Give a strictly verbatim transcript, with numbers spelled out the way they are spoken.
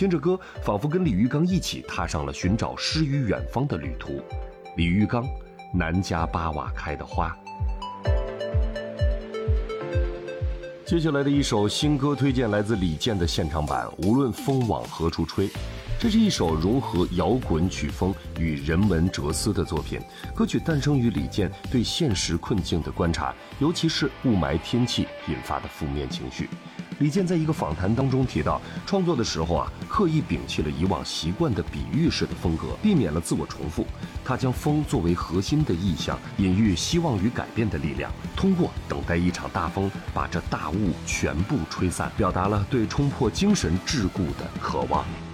听着歌，仿佛跟李玉刚一起踏上了寻找诗与远方的旅途。李玉刚，南家八瓦开的花。接下来的一首新歌推荐来自李健的现场版《无论风往何处吹》。这是一首融合摇滚曲风与人文哲思的作品。歌曲诞生于李健对现实困境的观察，尤其是雾霾天气引发的负面情绪。李健在一个访谈当中提到，创作的时候啊，刻意摒弃了以往习惯的比喻式的风格，避免了自我重复。他将风作为核心的意象，隐喻希望与改变的力量，通过等待一场大风把这大雾全部吹散，表达了对冲破精神桎梏的渴望。